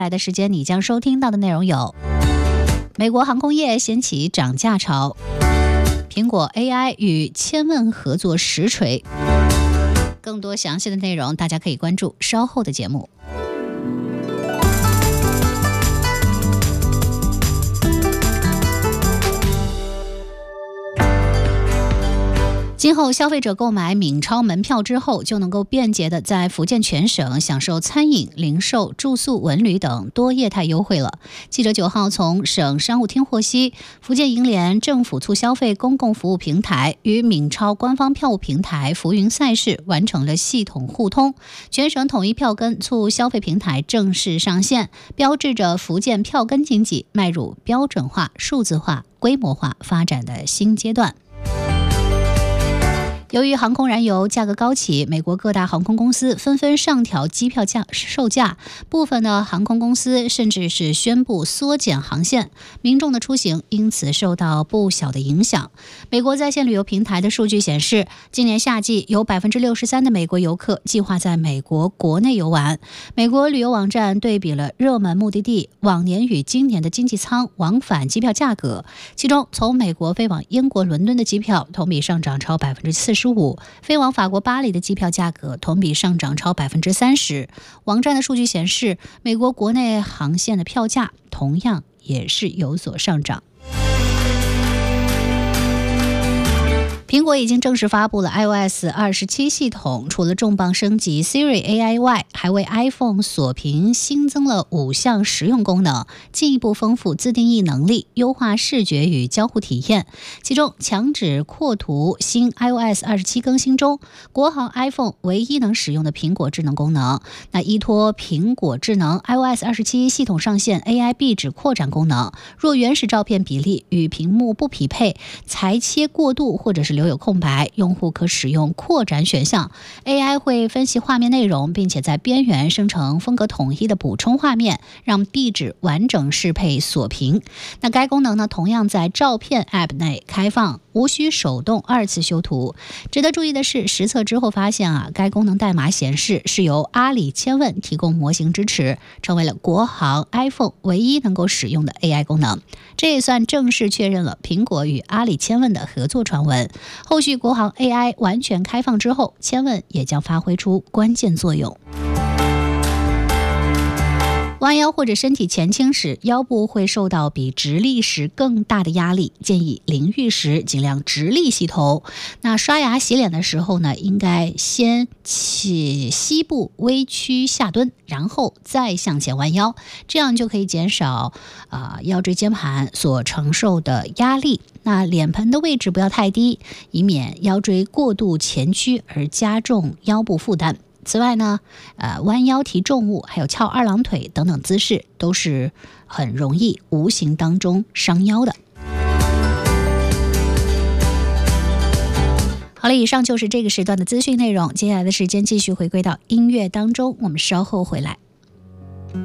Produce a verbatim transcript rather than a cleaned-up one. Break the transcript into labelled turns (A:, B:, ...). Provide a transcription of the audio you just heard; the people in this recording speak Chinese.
A: 来的时间你将收听到的内容有：美国航空业掀起涨价潮，苹果 A I 与千问合作实锤。更多详细的内容大家可以关注稍后的节目。今后消费者购买闽超门票之后，就能够便捷的在福建全省享受餐饮、零售、住宿、文旅等多业态优惠了。记者九号从省商务厅获悉，福建银联政府促消费公共服务平台与闽超官方票务平台浮云赛事完成了系统互通，全省统一票根促消费平台正式上线，标志着福建票根经济迈入标准化、数字化、规模化发展的新阶段。由于航空燃油价格高企，美国各大航空公司纷纷上调机票价售价，部分的航空公司甚至是宣布缩减航线，民众的出行因此受到不小的影响。美国在线旅游平台的数据显示，今年夏季有 百分之六十三 的美国游客计划在美国国内游玩。美国旅游网站对比了热门目的地往年与今年的经济舱往返机票价格，其中从美国飞往英国伦敦的机票同比上涨超 百分之四十五，飞往法国巴黎的机票价格同比上涨超 百分之三十。 网站的数据显示，美国国内航线的票价同样也是有所上涨。苹果已经正式发布了 i O S 二十七 系统，除了重磅升级 Siri A I 外，还为 iPhone 锁屏新增了五项实用功能，进一步丰富自定义能力，优化视觉与交互体验。其中，墙纸扩图新 i O S 二十七 更新中，国行 iPhone 唯一能使用的苹果智能功能。那依托苹果智能 i O S 二十七 系统上线 A I 壁纸扩展功能，若原始照片比例与屏幕不匹配，裁切过渡或者是留有空白，用户可使用扩展选项， A I 会分析画面内容，并且在边缘生成风格统一的补充画面，让壁纸完整适配锁屏。那该功能呢，同样在照片 App 内开放，无需手动二次修图。值得注意的是，实测之后发现啊，该功能代码显示是由阿里千问提供模型支持，成为了国行 iPhone 唯一能够使用的 A I 功能。这也算正式确认了苹果与阿里千问的合作传闻。后续国行 A I 完全开放之后，千问也将发挥出关键作用。弯腰或者身体前倾时，腰部会受到比直立时更大的压力，建议淋浴时尽量直立洗头。那刷牙洗脸的时候呢，应该先起膝部微屈下蹲，然后再向前弯腰，这样就可以减少啊、呃、腰椎间盘所承受的压力。那脸盆的位置不要太低，以免腰椎过度前屈而加重腰部负担。此外呢，呃，弯腰提重物，还有翘二郎腿等等姿势，都是很容易无形当中伤腰的。好了，以上就是这个时段的资讯内容。接下来的时间继续回归到音乐当中，我们稍后回来。